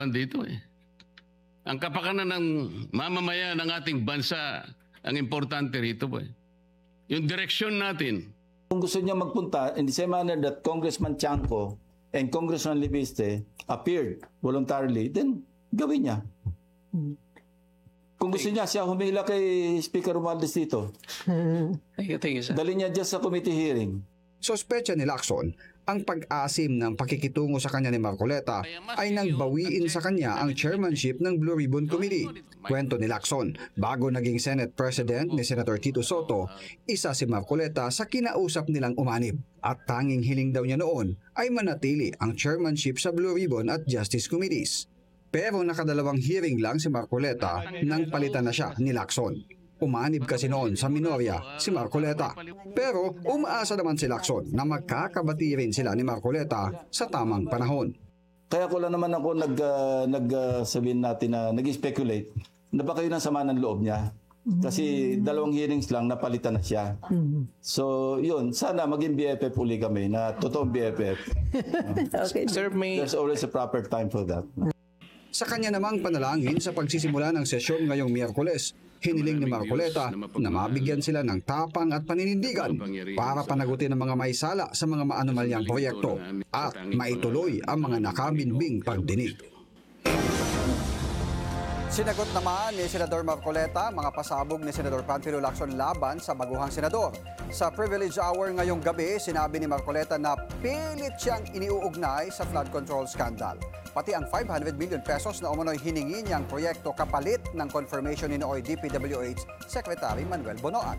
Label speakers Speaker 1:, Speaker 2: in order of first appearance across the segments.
Speaker 1: dito eh. Ang kapakanan ng mamamayan ng ating bansa ang importante rito po eh. Yung direksyon natin.
Speaker 2: Kung gusto niya magpunta, in the same manner that Congressman Chanco and Congressman Libiste appeared voluntarily, then gawin niya. Kung gusto niya, siya humila kay Speaker Romualdez dito.
Speaker 3: Thank you, sir.
Speaker 2: Dali niya dyan sa committee hearing.
Speaker 4: Sospecha ni Lacson, ang pag-asim ng pakikitungo sa kanya ni Marcoleta ay nang bawiin sa kanya ang chairmanship ng Blue Ribbon Committee. Kwento ni Lacson, bago naging Senate President ni Senator Tito Soto, isa si Marcoleta sa kinausap nilang umanib. At tanging hiling daw niya noon ay manatili ang chairmanship sa Blue Ribbon at Justice Committees. Pero nakadalawang hearing lang si Marcoleta nang palitan na siya ni Lacson. Umanib kasi noon sa minorya si Marcoleta. Pero umaasa naman si Lacson na magkakabati rin sila ni Marcoleta sa tamang panahon.
Speaker 2: Kaya ko lang naman ako sabihin natin na nag-speculate na baka yun ang sama ng loob niya. Kasi dalawang hearings lang, napalitan na siya. So, yun. Sana maging BFF uli kami na totoong BFF.
Speaker 3: Okay. Sir,
Speaker 2: There's always a proper time for that.
Speaker 4: Sa kanya namang panalangin sa pagsisimula ng sesyon ngayong Miyerkules, hiniling ni Marcoleta na mabigyan sila ng tapang at paninindigan para panagutin ang mga may sala sa mga maanomalyang proyekto at maituloy ang mga nakabinbing pagdinig. Sinagot naman ni Senador Marcoleta mga pasabog ni Senador Panfilo Lacson laban sa baguhang senador. Sa privilege hour ngayong gabi, sinabi ni Marcoleta na pilit siyang iniuugnay sa flood control scandal. Pati ang 500 million pesos na umano'y hiningi niyang proyekto kapalit ng confirmation ni nooy DPWH Secretary Manuel Bonoan.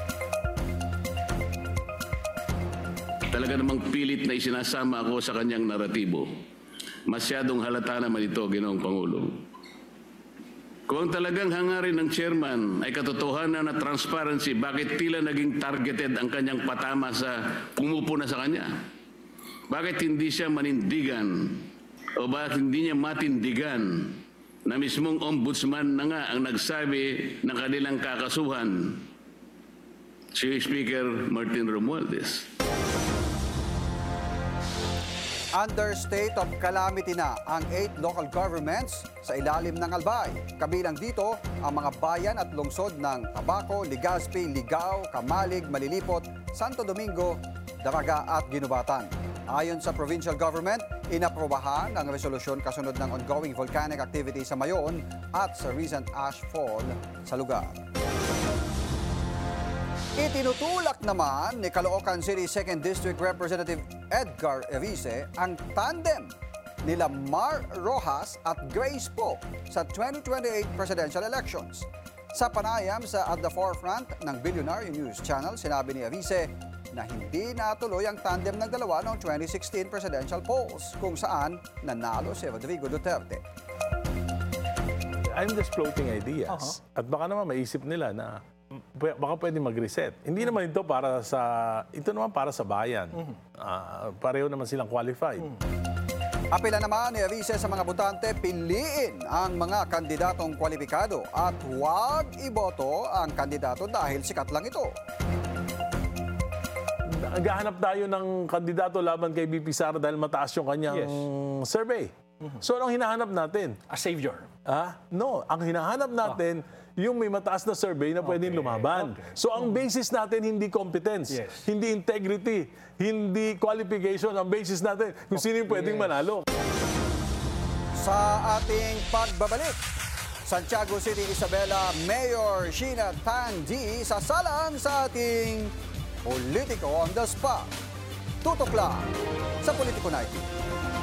Speaker 1: Talaga namang pilit na isinasama ako sa kanyang naratibo. Masyadong halata naman ito, Ginoong Pangulo. Kung talagang hangarin ng chairman ay katotohanan na transparency, bakit tila naging targeted ang kanyang patama sa pumupuna sa kanya? Bakit hindi siya manindigan o bakit hindi niya matindigan na mismong ombudsman na nga ang nagsabi ng kanilang kakasuhan, si Speaker Martin Romualdez?
Speaker 4: Under state of calamity na ang 8 local governments sa ilalim ng Albay. Kabilang dito ang mga bayan at lungsod ng Tabaco, Legazpi, Ligao, Kamalig, Malilipot, Santo Domingo, Daraga at Ginubatan. Ayon sa provincial government, inaprobahan ang resolusyon kasunod ng ongoing volcanic activity sa Mayon at sa recent ash fall sa lugar. Itinutulak naman ni Caloocan City 2nd District Representative Edgar Erice ang tandem nila Mar Rojas at Grace Poe sa 2028 presidential elections. Sa panayam sa At the Forefront ng Billionaire News Channel, sinabi ni Erice na hindi natuloy ang tandem ng dalawa noong 2016 presidential polls kung saan nanalo si Rodrigo Duterte.
Speaker 5: I'm just floating ideas. At baka naman maisip nila na baka pwede mag-reset. Hindi naman ito para sa bayan. Pareho naman silang qualified.
Speaker 4: Apela naman ni Erice sa mga botante, piliin ang mga kandidatong kwalipikado at huwag iboto ang kandidato dahil sikat lang ito.
Speaker 5: Naghahanap tayo ng kandidato laban kay BP Sara dahil mataas yung kanyang survey. So anong hinahanap natin?
Speaker 6: A savior.
Speaker 5: No, ang hinahanap natin yung may mataas na survey na pwedeng lumaban. So ang basis natin hindi competence, hindi integrity, hindi qualification. Ang basis natin kung sino yung pwedeng manalo.
Speaker 4: Sa ating pagbabalik, Santiago City, Isabela, Mayor Sheena Tan G sasalang sa ating Politiko on the Spot. Tutok lang sa Politiko Night.